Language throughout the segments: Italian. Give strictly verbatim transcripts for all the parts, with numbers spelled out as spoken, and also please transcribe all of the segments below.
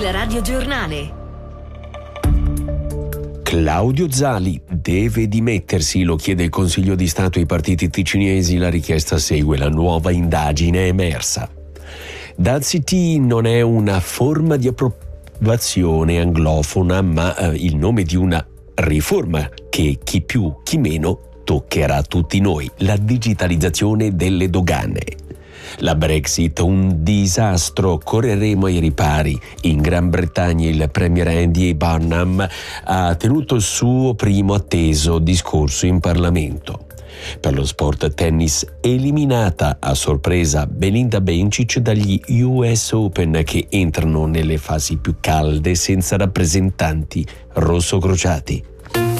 Il radiogiornale. Claudio Zali deve dimettersi, lo chiede il Consiglio di Stato ai partiti ticinesi, la richiesta segue la nuova indagine emersa. Dal C T non è una forma di approvazione anglofona, ma eh, il nome di una riforma che chi più chi meno toccherà tutti noi, la digitalizzazione delle dogane. La Brexit, un disastro, correremo ai ripari. In Gran Bretagna il premier Andy Burnham ha tenuto il suo primo atteso discorso in Parlamento. Per lo sport tennis, eliminata a sorpresa Belinda Bencic dagli U S Open, che entrano nelle fasi più calde senza rappresentanti rossocrociati.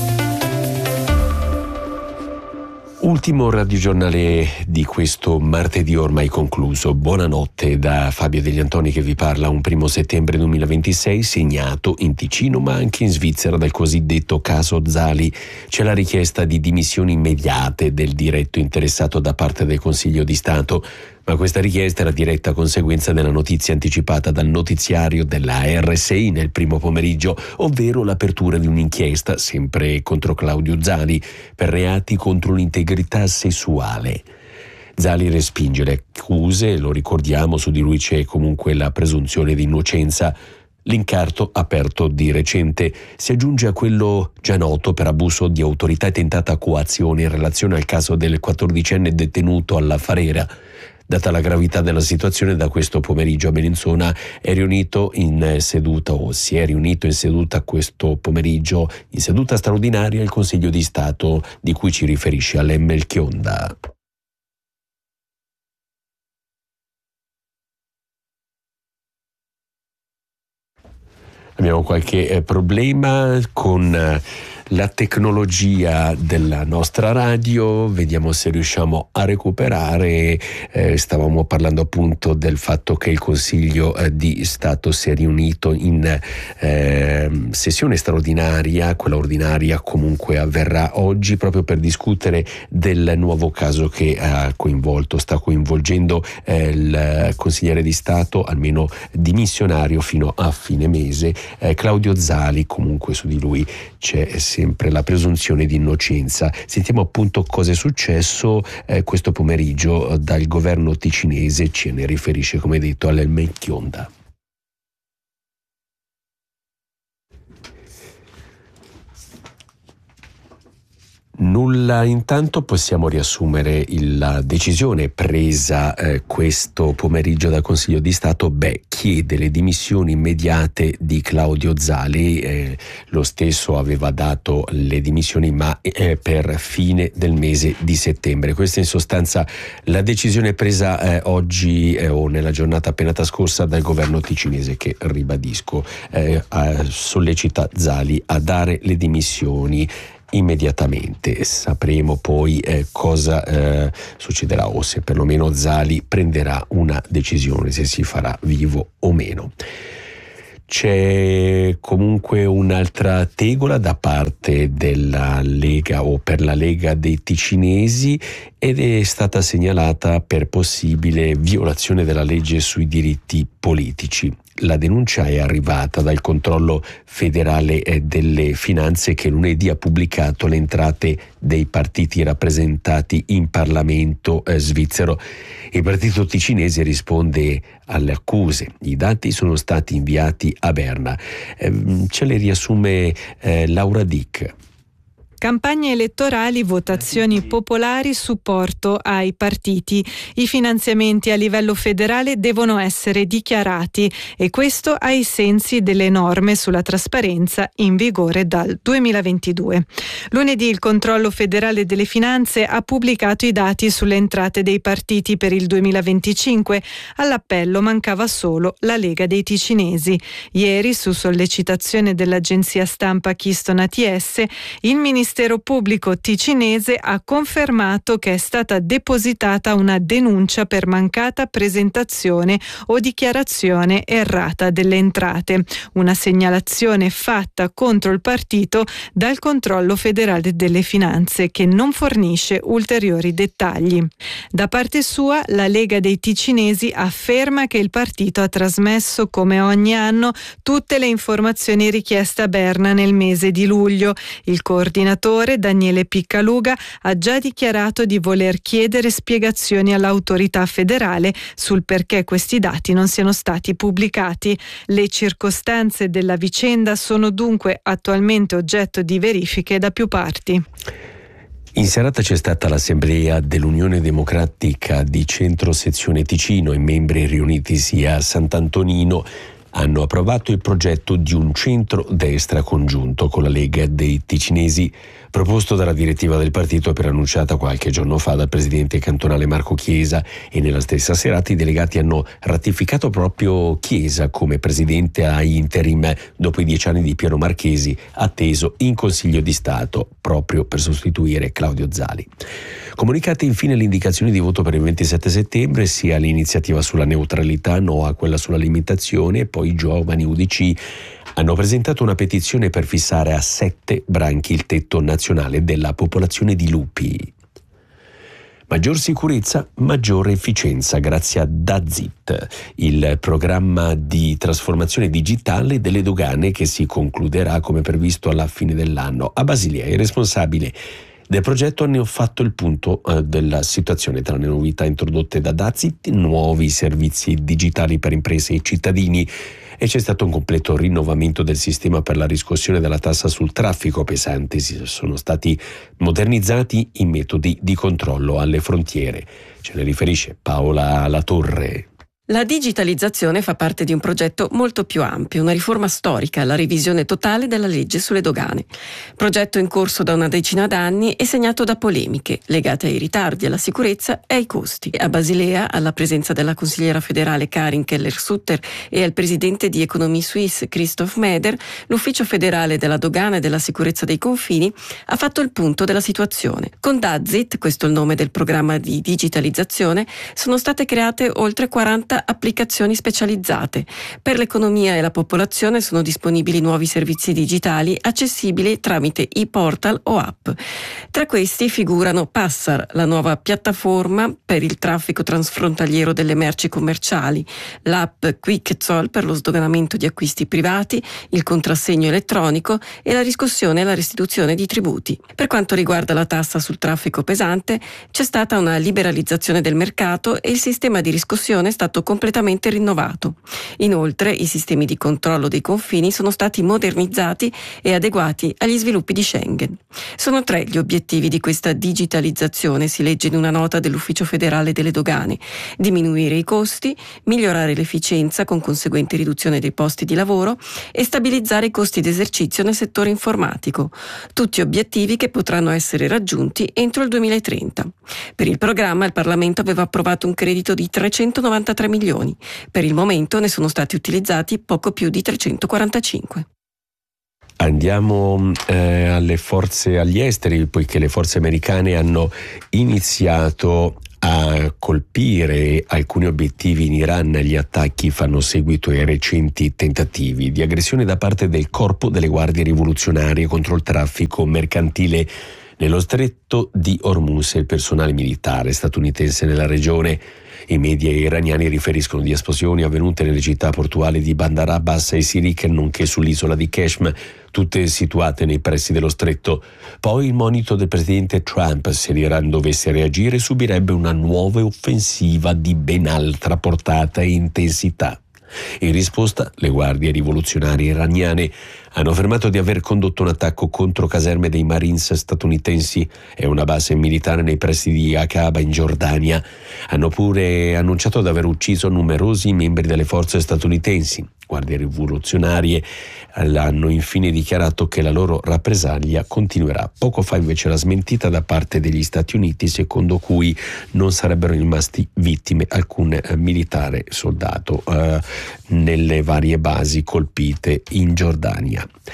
Ultimo radiogiornale di questo martedì ormai concluso. Buonanotte da Fabio Degli Antoni che vi parla. Un primo settembre duemilaventisei segnato in Ticino ma anche in Svizzera dal cosiddetto caso Zali. C'è la richiesta di dimissioni immediate del diretto interessato da parte del Consiglio di Stato. Ma questa richiesta è la diretta conseguenza della notizia anticipata dal notiziario della R S I nel primo pomeriggio, ovvero l'apertura di un'inchiesta, sempre contro Claudio Zali, per reati contro l'integrità sessuale. Zali respinge le accuse, lo ricordiamo, su di lui c'è comunque la presunzione di innocenza. L'incarto aperto di recente si aggiunge a quello già noto per abuso di autorità e tentata coazione in relazione al caso del quattordicenne detenuto alla Farera. Data la gravità della situazione, da questo pomeriggio a Bellinzona è riunito in seduta o si è riunito in seduta questo pomeriggio in seduta straordinaria il Consiglio di Stato di cui ci riferisce Alain Melchionda. Abbiamo qualche eh, problema con eh, la tecnologia della nostra radio, vediamo se riusciamo a recuperare. Eh, stavamo parlando appunto del fatto che il Consiglio eh, di Stato si è riunito in eh, sessione straordinaria, quella ordinaria comunque avverrà oggi proprio per discutere del nuovo caso che ha coinvolto, sta coinvolgendo eh, il consigliere di Stato, almeno dimissionario fino a fine mese, eh, Claudio Zali. Comunque su di lui c'è sempre la presunzione di innocenza. Sentiamo appunto cosa è successo eh, questo pomeriggio dal governo ticinese, ce ne riferisce come detto Alain Melchionda. Nulla, intanto possiamo riassumere il, la decisione presa eh, questo pomeriggio dal Consiglio di Stato. Beh, chiede le dimissioni immediate di Claudio Zali, eh, lo stesso aveva dato le dimissioni ma eh, per fine del mese di settembre. Questa in sostanza la decisione presa eh, oggi eh, o nella giornata appena trascorsa dal governo ticinese, che ribadisco eh, sollecita Zali a dare le dimissioni immediatamente. Sapremo poi eh, cosa eh, succederà o se perlomeno Zali prenderà una decisione, se si farà vivo o meno. C'è comunque un'altra tegola da parte della Lega o per la Lega dei Ticinesi ed è stata segnalata per possibile violazione della legge sui diritti politici. La denuncia è arrivata dal controllo federale delle finanze, che lunedì ha pubblicato le entrate dei partiti rappresentati in Parlamento eh, svizzero. Il partito ticinese risponde alle accuse. I dati sono stati inviati a Berna. Eh, ce le riassume eh, Laura Dick. Campagne elettorali, votazioni popolari, supporto ai partiti. I finanziamenti a livello federale devono essere dichiarati e questo ai sensi delle norme sulla trasparenza in vigore dal duemilaventidue. Lunedì il controllo federale delle finanze ha pubblicato i dati sulle entrate dei partiti per il duemilaventicinque. All'appello mancava solo la Lega dei Ticinesi. Ieri, su sollecitazione dell'agenzia stampa Keystone A T S, il Ministero Ministero Pubblico ticinese ha confermato che è stata depositata una denuncia per mancata presentazione o dichiarazione errata delle entrate, una segnalazione fatta contro il partito dal Controllo Federale delle Finanze, che non fornisce ulteriori dettagli. Da parte sua, la Lega dei Ticinesi afferma che il partito ha trasmesso come ogni anno tutte le informazioni richieste a Berna nel mese di luglio. Il coordinatore Daniele Piccaluga ha già dichiarato di voler chiedere spiegazioni all'autorità federale sul perché questi dati non siano stati pubblicati. Le circostanze della vicenda sono dunque attualmente oggetto di verifiche da più parti. In serata c'è stata l'assemblea dell'Unione Democratica di Centro Sezione Ticino. I membri riunitisi a Sant'Antonino hanno approvato il progetto di un centro-destra congiunto con la Lega dei Ticinesi, proposto dalla direttiva del partito e preannunciata qualche giorno fa dal presidente cantonale Marco Chiesa, e nella stessa serata i delegati hanno ratificato proprio Chiesa come presidente a interim dopo i dieci anni di Piero Marchesi, atteso in Consiglio di Stato proprio per sostituire Claudio Zali. Comunicate infine le indicazioni di voto per il ventisette settembre, sia l'iniziativa sulla neutralità, no a quella sulla limitazione, e poi i giovani U D C hanno presentato una petizione per fissare a sette branchi il tetto nazionale della popolazione di lupi. Maggior sicurezza, maggiore efficienza grazie a DAZIT, il programma di trasformazione digitale delle dogane che si concluderà come previsto alla fine dell'anno. A Basilea i responsabili del progetto hanno fatto il punto eh, della situazione tra le novità introdotte da DAZIT, nuovi servizi digitali per imprese e cittadini, e c'è stato un completo rinnovamento del sistema per la riscossione della tassa sul traffico pesante. Sono stati modernizzati i metodi di controllo alle frontiere. Ce ne riferisce Paola Latorre. La digitalizzazione fa parte di un progetto molto più ampio, una riforma storica, la revisione totale della legge sulle dogane. Progetto in corso da una decina d'anni e segnato da polemiche legate ai ritardi, alla sicurezza e ai costi. A Basilea, alla presenza della consigliera federale Karin Keller-Sutter e al presidente di Economie Suisse Christoph Meder, l'Ufficio federale della dogana e della sicurezza dei confini ha fatto il punto della situazione. Con DAZIT, questo è il nome del programma di digitalizzazione, sono state create oltre quaranta applicazioni specializzate. Per l'economia e la popolazione sono disponibili nuovi servizi digitali accessibili tramite e-portal o app. Tra questi figurano Passar, la nuova piattaforma per il traffico transfrontaliero delle merci commerciali, l'app Quick Zoll per lo sdoganamento di acquisti privati, il contrassegno elettronico e la riscossione e la restituzione di tributi. Per quanto riguarda la tassa sul traffico pesante, c'è stata una liberalizzazione del mercato e il sistema di riscossione è stato completamente rinnovato. Inoltre, i sistemi di controllo dei confini sono stati modernizzati e adeguati agli sviluppi di Schengen. Sono tre gli obiettivi di questa digitalizzazione, si legge in una nota dell'Ufficio federale delle dogane: diminuire i costi, migliorare l'efficienza con conseguente riduzione dei posti di lavoro e stabilizzare i costi d'esercizio nel settore informatico. Tutti obiettivi che potranno essere raggiunti entro il duemilatrenta. Per il programma il Parlamento aveva approvato un credito di trecentonovantatré milioni. Per il momento ne sono stati utilizzati poco più di trecentoquarantacinque. Andiamo eh, alle forze agli esteri, poiché le forze americane hanno iniziato a colpire alcuni obiettivi in Iran. Gli attacchi fanno seguito ai recenti tentativi di aggressione da parte del Corpo delle Guardie Rivoluzionarie contro il traffico mercantile nello stretto di Hormuz e il personale militare statunitense nella regione. I media iraniani riferiscono di esplosioni avvenute nelle città portuali di Bandar Abbas e Sirik, nonché sull'isola di Keshm, tutte situate nei pressi dello stretto. Poi il monito del presidente Trump: se l'Iran dovesse reagire subirebbe una nuova offensiva di ben altra portata e intensità. In risposta, le guardie rivoluzionarie iraniane hanno affermato di aver condotto un attacco contro caserme dei Marines statunitensi e una base militare nei pressi di Aqaba in Giordania. Hanno pure annunciato di aver ucciso numerosi membri delle forze statunitensi. Guardie rivoluzionarie hanno infine dichiarato che la loro rappresaglia continuerà. Poco fa invece la smentita da parte degli Stati Uniti, secondo cui non sarebbero rimasti vittime alcun eh, militare soldato eh, nelle varie basi colpite in Giordania.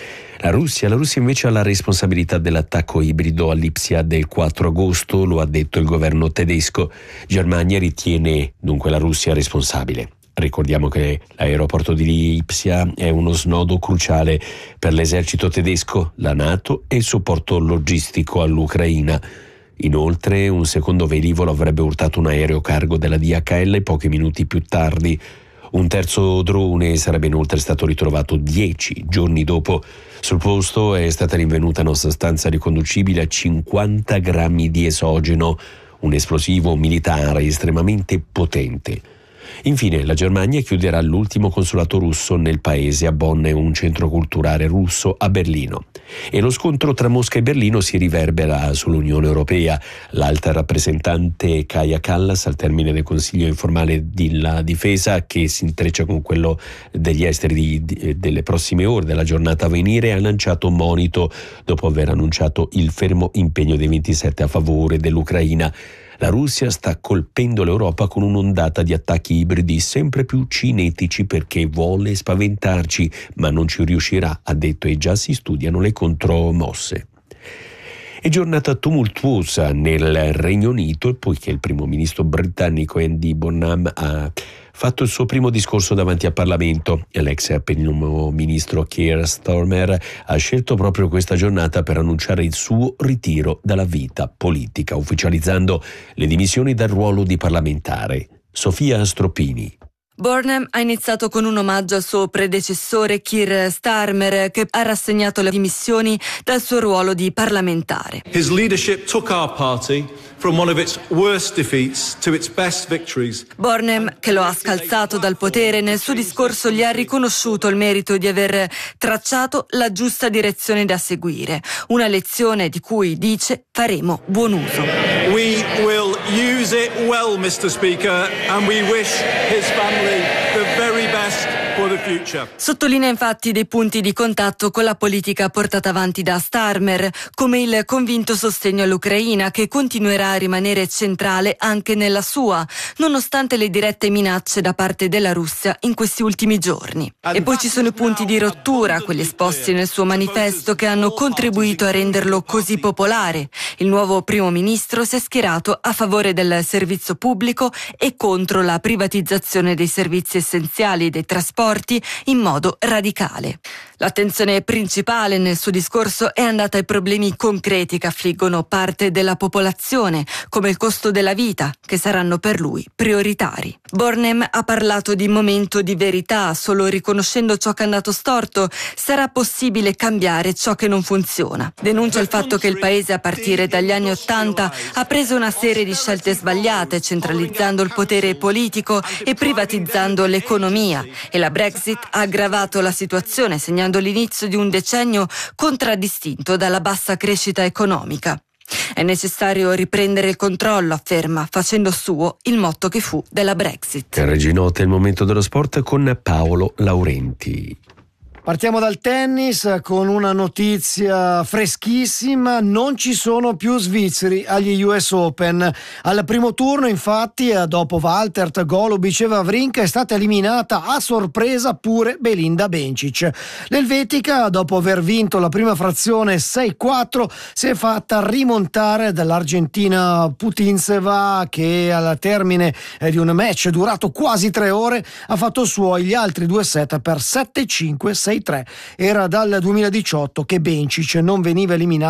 La Russia, la Russia invece ha la responsabilità dell'attacco ibrido a Lipsia del quattro agosto, lo ha detto il governo tedesco. Germania ritiene dunque la Russia responsabile. Ricordiamo che l'aeroporto di Lipsia è uno snodo cruciale per l'esercito tedesco, la NATO e il supporto logistico all'Ucraina. Inoltre, un secondo velivolo avrebbe urtato un aereo cargo della D H L pochi minuti più tardi. Un terzo drone sarebbe inoltre stato ritrovato dieci giorni dopo. Sul posto è stata rinvenuta una sostanza riconducibile a cinquanta grammi di esogeno, un esplosivo militare estremamente potente. Infine, la Germania chiuderà l'ultimo consolato russo nel paese a Bonn e un centro culturale russo a Berlino. E lo scontro tra Mosca e Berlino si riverbera sull'Unione Europea. L'alta rappresentante Kaja Kallas, al termine del Consiglio informale della Difesa, che si intreccia con quello degli esteri di, di, delle prossime ore della giornata a venire, ha lanciato un monito dopo aver annunciato il fermo impegno dei ventisette a favore dell'Ucraina. La Russia sta colpendo l'Europa con un'ondata di attacchi ibridi sempre più cinetici perché vuole spaventarci, ma non ci riuscirà, ha detto, e già si studiano le contromosse. È giornata tumultuosa nel Regno Unito poiché il primo ministro britannico Andy Burnham ha fatto il suo primo discorso davanti al Parlamento. L'ex primo ministro Keir Starmer ha scelto proprio questa giornata per annunciare il suo ritiro dalla vita politica, ufficializzando le dimissioni dal ruolo di parlamentare. Sofia Stroppini. Burnham ha iniziato con un omaggio al suo predecessore Keir Starmer, che ha rassegnato le dimissioni dal suo ruolo di parlamentare. His leadership took our party from one of its worst defeats to its best victories. Burnham, che lo ha scalzato dal potere, nel suo discorso gli ha riconosciuto il merito di aver tracciato la giusta direzione da seguire, una lezione di cui, dice, faremo buon uso. We will use it well, mister Speaker, and we wish his family the very best for the future. Sottolinea infatti dei punti di contatto con la politica portata avanti da Starmer, come il convinto sostegno all'Ucraina, che continuerà a rimanere centrale anche nella sua, nonostante le dirette minacce da parte della Russia in questi ultimi giorni. E poi ci sono i punti di rottura, quelli esposti nel suo manifesto, che hanno contribuito a renderlo così popolare. Il nuovo primo ministro si è schierato a favore del servizio pubblico e contro la privatizzazione dei servizi essenziali e dei trasporti in modo radicale. L'attenzione principale nel suo discorso è andata ai problemi concreti che affliggono parte della popolazione, come il costo della vita, che saranno per lui prioritari. Burnham ha parlato di momento di verità. Solo riconoscendo ciò che è andato storto sarà possibile cambiare ciò che non funziona. Denuncia il fatto che il paese a partire dagli anni Ottanta ha preso una serie di scelte sbagliate, centralizzando il potere politico e privatizzando l'economia, e la Brexit ha aggravato la situazione, segnando l'inizio di un decennio contraddistinto dalla bassa crescita economica. È necessario riprendere il controllo, afferma, facendo suo il motto che fu della Brexit. Reginota, è il momento dello sport con Paolo Laurenti. Partiamo dal tennis con una notizia freschissima: non ci sono più svizzeri agli U S Open. Al primo turno, infatti, dopo Valtert, Golubic e Wawrinka, è stata eliminata a sorpresa pure Belinda Bencic. L'elvetica, dopo aver vinto la prima frazione sei quattro, si è fatta rimontare dall'argentina Putintseva, che al termine di un match durato quasi tre ore ha fatto suoi gli altri due set per sette cinque sei tre. Era dal duemiladiciotto che Bencic non veniva eliminato